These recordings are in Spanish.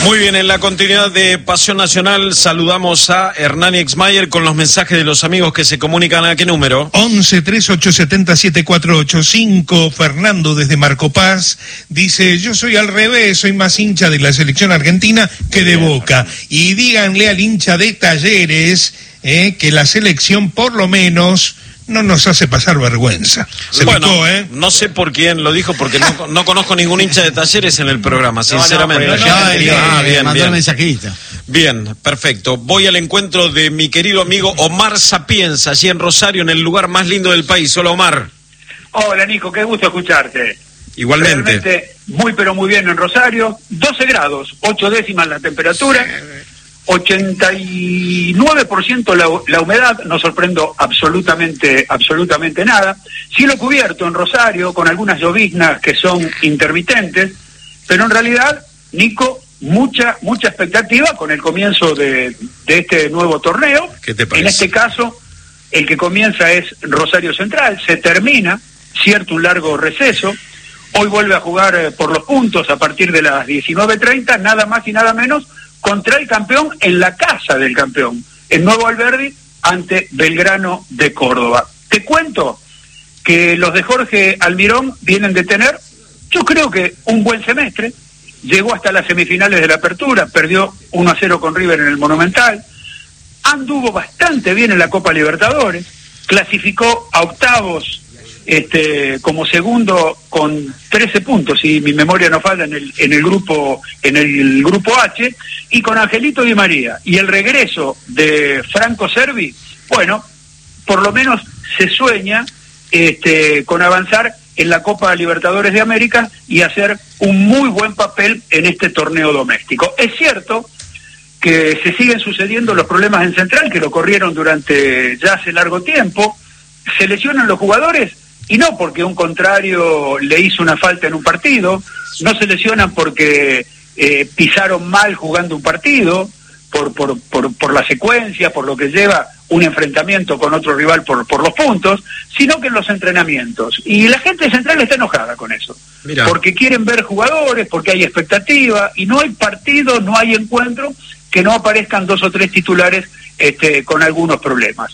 Muy bien, en la continuidad de Pasión Nacional saludamos a Hernán Exmayer con los mensajes de los amigos que se comunican. ¿A qué número? 11-3870-7485. Fernando desde Marco Paz dice: yo soy al revés, soy más hincha de la selección argentina que de Boca. Y díganle al hincha de Talleres que la selección por lo menos no nos hace pasar vergüenza. Bueno, no sé por quién lo dijo, porque no conozco ningún hincha de Talleres en el programa, sinceramente. Mandó el mensajito. Bien, perfecto. Voy al encuentro de mi querido amigo Omar Sapienza, allí en Rosario, en el lugar más lindo del país. Hola, Omar. Hola, Nico, qué gusto escucharte. Igualmente. Realmente muy, pero muy bien en Rosario. 12 grados, 8 décimas la temperatura. 89% la humedad, no sorprendo absolutamente nada. Cielo cubierto en Rosario, con algunas lloviznas que son intermitentes, pero en realidad, Nico, mucha expectativa con el comienzo de este nuevo torneo. ¿Qué te parece? En este caso, el que comienza es Rosario Central, se termina, cierto, un largo receso. Hoy vuelve a jugar por los puntos a partir de las 19:30, nada más y nada menos, contra el campeón en la casa del campeón, el Nuevo Alberdi ante Belgrano de Córdoba. Te cuento que los de Jorge Almirón vienen de tener, yo creo que un buen semestre, llegó hasta las semifinales de la Apertura, perdió 1-0 con River en el Monumental, anduvo bastante bien en la Copa Libertadores, clasificó a octavos como segundo con 13 puntos, si mi memoria no falla, en el grupo H, y con Angelito Di María y el regreso de Franco Cervi, bueno, por lo menos se sueña con avanzar en la Copa Libertadores de América y hacer un muy buen papel en este torneo doméstico. Es cierto que se siguen sucediendo los problemas en Central, que lo corrieron durante ya hace largo tiempo, se lesionan los jugadores, y no porque un contrario le hizo una falta en un partido, no se lesionan porque pisaron mal jugando un partido, por la secuencia, por lo que lleva un enfrentamiento con otro rival por los puntos, sino que en los entrenamientos. Y la gente de Central está enojada con eso. Mirá. Porque quieren ver jugadores, porque hay expectativa, y no hay partido, no hay encuentro que no aparezcan 2 o 3 titulares con algunos problemas.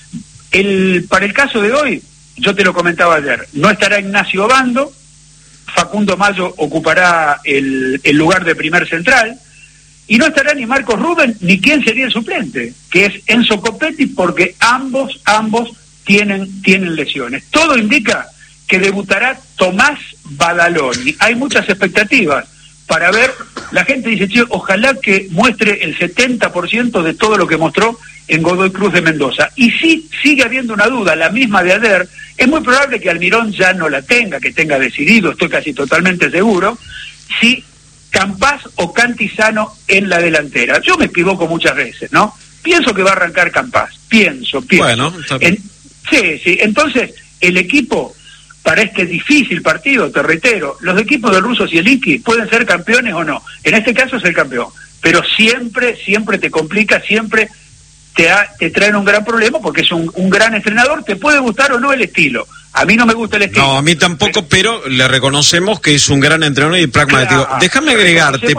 Para el caso de hoy, yo te lo comentaba ayer, no estará Ignacio Obando, Facundo Mayo ocupará el lugar de primer central, y no estará ni Marcos Rubén, ni quién sería el suplente, que es Enzo Copetti, porque ambos tienen lesiones. Todo indica que debutará Tomás Badaloni. Hay muchas expectativas para ver, la gente dice, ojalá que muestre el 70% de todo lo que mostró en Godoy Cruz de Mendoza. Y si sigue habiendo una duda, la misma de ayer, es muy probable que Almirón ya no la tenga, que tenga decidido, estoy casi totalmente seguro, si Campás o Cantizano en la delantera. Yo me equivoco muchas veces, ¿no? Pienso que va a arrancar Campás, pienso. Bueno, sí, entonces el equipo para este difícil partido, te reitero, los equipos de Russo Zielinski pueden ser campeones o no, en este caso es el campeón, pero siempre te complica, siempre te traen un gran problema, porque es un gran entrenador, te puede gustar o no el estilo. A mí no me gusta el estilo. No, a mí tampoco, pero le reconocemos que es un gran entrenador y pragmático. Claro, déjame agregarte,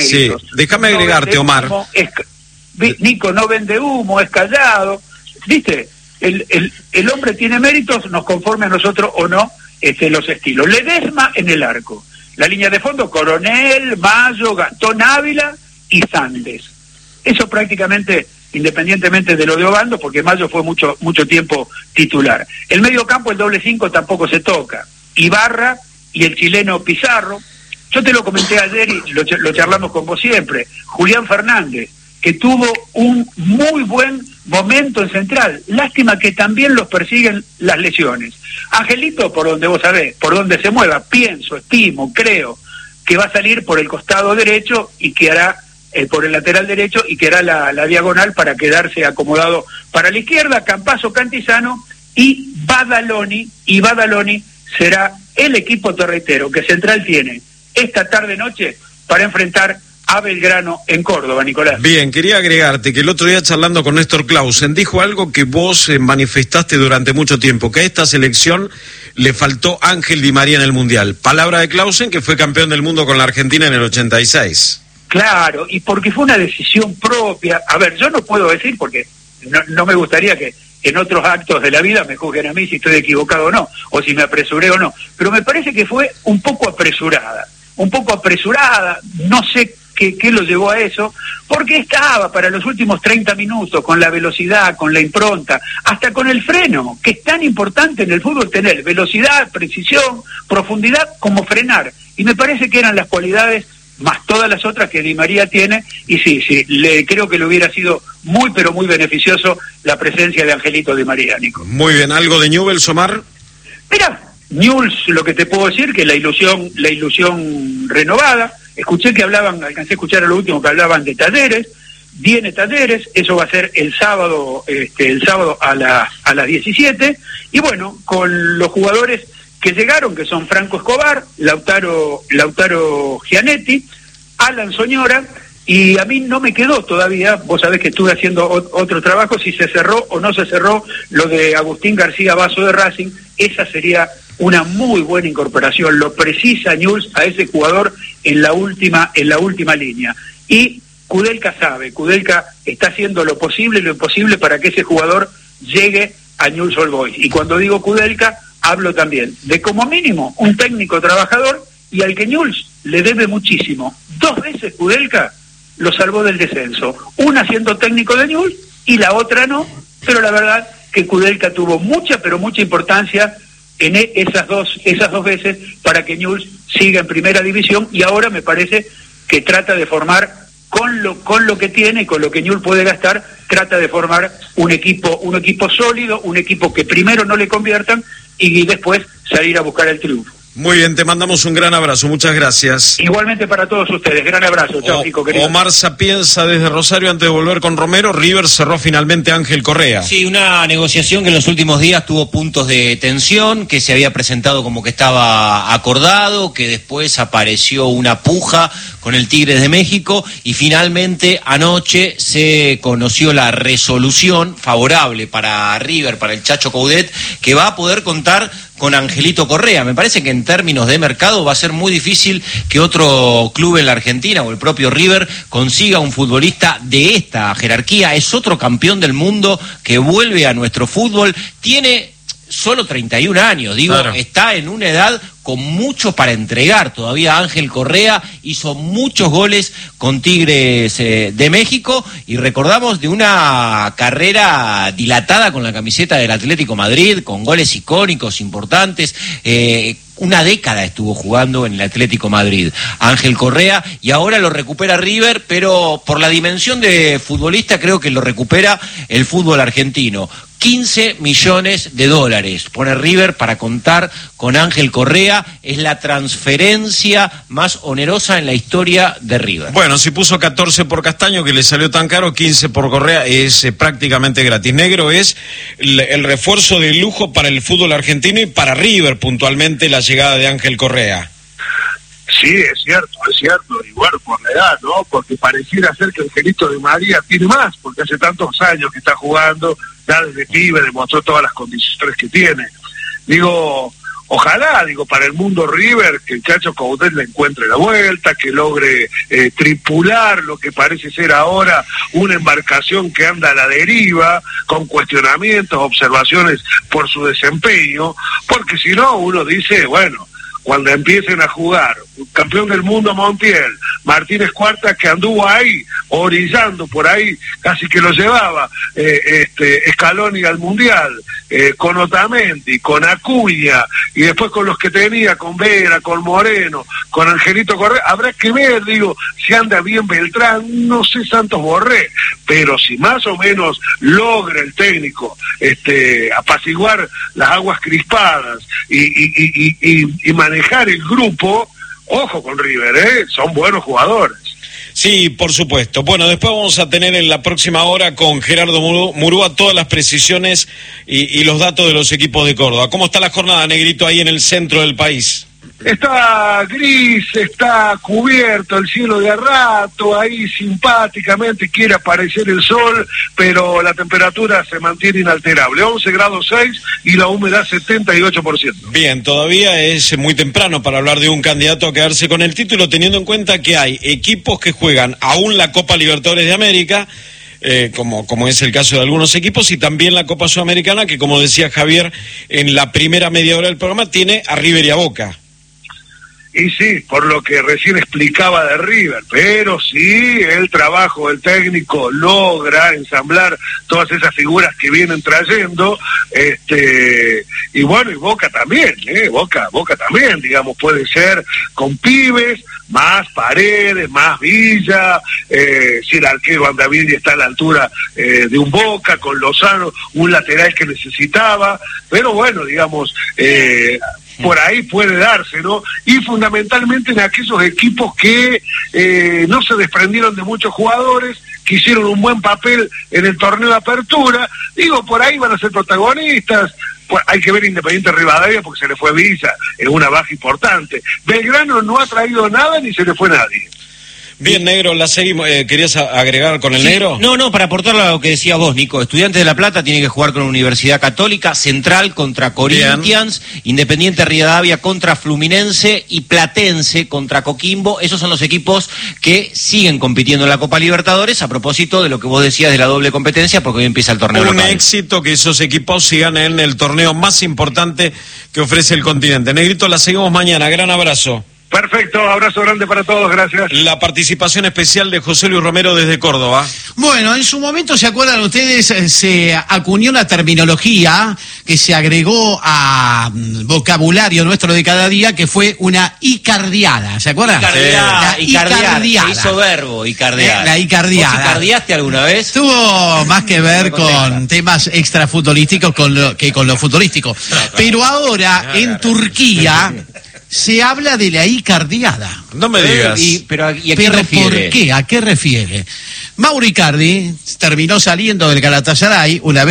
Omar. Nico no vende humo, es callado. ¿Viste? El hombre tiene méritos, nos conforme a nosotros o no los estilos. Ledesma en el arco. La línea de fondo, Coronel, Mayo, Gastón Ávila y Sandes. Eso prácticamente, independientemente de lo de Obando, porque Mayo fue mucho tiempo titular. El medio campo, el doble 5 tampoco se toca. Ibarra y el chileno Pizarro. Yo te lo comenté ayer y lo charlamos con vos siempre. Julián Fernández, que tuvo un muy buen momento en Central. Lástima que también los persiguen las lesiones. Angelito, por donde vos sabés, por donde se mueva, pienso, estimo, creo que va a salir por el costado derecho y que hará por el lateral derecho y que hará la diagonal para quedarse acomodado para la izquierda. Campazzo, Cantizano y Badaloni será el equipo terretero que Central tiene esta tarde-noche para enfrentar a Belgrano en Córdoba, Nicolás. Bien, quería agregarte que el otro día charlando con Néstor Clausen dijo algo que vos manifestaste durante mucho tiempo, que a esta selección le faltó Ángel Di María en el Mundial. Palabra de Clausen, que fue campeón del mundo con la Argentina en el 86. Claro, y porque fue una decisión propia. A ver, yo no puedo decir, porque no me gustaría que en otros actos de la vida me juzguen a mí si estoy equivocado o no, o si me apresuré o no, pero me parece que fue un poco apresurada, no sé qué lo llevó a eso, porque estaba para los últimos 30 minutos con la velocidad, con la impronta, hasta con el freno, que es tan importante en el fútbol tener velocidad, precisión, profundidad, como frenar, y me parece que eran las cualidades más todas las otras que Di María tiene, y sí, creo que le hubiera sido muy, pero muy beneficioso la presencia de Angelito Di María, Nico. Muy bien, ¿algo de Newell's, Omar? Mira, Newell's, lo que te puedo decir, que la ilusión renovada, alcancé a escuchar a lo último que hablaban de Talleres, viene Talleres, eso va a ser el sábado a las 17, y bueno, con los jugadores que llegaron, que son Franco Escobar, Lautaro Gianetti, Alan Soñora, y a mí no me quedó todavía, vos sabés que estuve haciendo otro trabajo, si se cerró o no se cerró lo de Agustín García Basso de Racing. Esa sería una muy buena incorporación, lo precisa Newell's a ese jugador en la última línea. Y Kudelka está haciendo lo posible y lo imposible para que ese jugador llegue a Newell's Old Boys. Y cuando digo Kudelka, hablo también de como mínimo un técnico trabajador y al que Newell's le debe muchísimo. 2 veces Kudelka lo salvó del descenso, una siendo técnico de Newell's y la otra no, pero la verdad que Kudelka tuvo mucha, pero mucha importancia en esas dos veces para que Newell's siga en primera división, y ahora me parece que trata de formar con lo que tiene y con lo que Newell's puede gastar, trata de formar un equipo sólido, un equipo que primero no le conviertan y después salir a buscar el triunfo. Muy bien, te mandamos un gran abrazo, muchas gracias. Igualmente para todos ustedes, gran abrazo. Chao, Chico, querido. Omar Sapienza desde Rosario. Antes de volver con Romero, River cerró finalmente a Ángel Correa. Sí, una negociación que en los últimos días tuvo puntos de tensión, que se había presentado como que estaba acordado, que después apareció una puja con el Tigres de México y finalmente anoche se conoció la resolución favorable para River, para el Chacho Coudet, que va a poder contar con Angelito Correa. Me parece que en términos de mercado va a ser muy difícil que otro club en la Argentina o el propio River consiga un futbolista de esta jerarquía. Es otro campeón del mundo que vuelve a nuestro fútbol. Tiene solo 31 años, claro. Está en una edad con mucho para entregar. Todavía Ángel Correa hizo muchos goles con Tigres de México y recordamos de una carrera dilatada con la camiseta del Atlético Madrid, con goles icónicos importantes. Una década estuvo jugando en el Atlético Madrid Ángel Correa, y ahora lo recupera River, pero por la dimensión de futbolista creo que lo recupera el fútbol argentino. 15 millones de dólares pone River para contar con Ángel Correa. Es la transferencia más onerosa en la historia de River. Bueno, si puso 14 por Castaño, que le salió tan caro, 15 por Correa es prácticamente gratis. Negro, es el refuerzo de lujo para el fútbol argentino y para River puntualmente la llegada de Ángel Correa. Sí, es cierto, y bueno, por la edad, ¿no? Porque pareciera ser que Angelito Di María tiene más, porque hace tantos años que está jugando, ya desde pibe demostró todas las condiciones que tiene. Digo, ojalá, para el mundo River, que el Chacho Coudet le encuentre la vuelta, que logre tripular lo que parece ser ahora una embarcación que anda a la deriva, con cuestionamientos, observaciones por su desempeño, porque si no, uno dice, bueno, cuando empiecen a jugar campeón del mundo Montiel, Martínez Cuarta, que anduvo ahí, orillando por ahí, casi que lo llevaba, Scaloni al Mundial, con Otamendi, con Acuña, y después con los que tenía, con Vera, con Moreno, con Angelito Correa, habrá que ver, si anda bien Beltrán, no sé Santos Borré, pero si más o menos logra el técnico apaciguar las aguas crispadas y manejar el grupo, ojo con River, son buenos jugadores. Sí, por supuesto. Bueno, después vamos a tener en la próxima hora con Gerardo Murúa todas las precisiones y los datos de los equipos de Córdoba. ¿Cómo está la jornada, Negrito, ahí en el centro del país? Está gris, está cubierto el cielo de a rato, ahí simpáticamente quiere aparecer el sol, pero la temperatura se mantiene inalterable, 11 grados 6 y la humedad 78%. Bien, todavía es muy temprano para hablar de un candidato a quedarse con el título, teniendo en cuenta que hay equipos que juegan aún la Copa Libertadores de América, como es el caso de algunos equipos, y también la Copa Sudamericana, que como decía Javier, en la primera media hora del programa tiene a River y a Boca. Y sí, por lo que recién explicaba de River, pero sí, el trabajo del técnico logra ensamblar todas esas figuras que vienen trayendo, y bueno, y Boca también, Boca también, digamos, puede ser con pibes, más Paredes, más Villa, si el arquero Andavidi está a la altura de un Boca, con Lozano, un lateral que necesitaba, pero bueno, digamos, por ahí puede darse, ¿no? Y fundamentalmente en aquellos equipos que no se desprendieron de muchos jugadores, que hicieron un buen papel en el torneo de apertura, digo, por ahí van a ser protagonistas. Pues hay que ver Independiente Rivadavia porque se le fue Villa, es una baja importante. Belgrano no ha traído nada ni se le fue nadie. Bien, Negro, la seguimos. ¿Querías agregar con el Negro? No, para aportar a lo que decía vos, Nico. Estudiantes de La Plata tiene que jugar con la Universidad Católica, Central contra Corinthians, bien. Independiente Rivadavia contra Fluminense y Platense contra Coquimbo. Esos son los equipos que siguen compitiendo en la Copa Libertadores, a propósito de lo que vos decías de la doble competencia, porque hoy empieza el torneo local. Un éxito que esos equipos sigan en el torneo más importante que ofrece el continente. Negrito, la seguimos mañana. Gran abrazo. Perfecto, abrazo grande para todos, gracias. La participación especial de José Luis Romero desde Córdoba. Bueno, en su momento, ¿se acuerdan ustedes? Se acuñó una terminología que se agregó a vocabulario nuestro de cada día, que fue una icardiada, ¿se acuerdan? Icardiar, se hizo verbo, icardiar. La icardiada. ¿Vos icardiaste alguna vez? Tuvo más que ver con temas extrafutbolísticos que con lo futbolístico. Pero ahora, en Turquía, se habla de la icardiada. No me digas. ¿Pero a qué refiere? ¿Por qué? ¿A qué refiere? Mauro Icardi terminó saliendo del Galatasaray una vez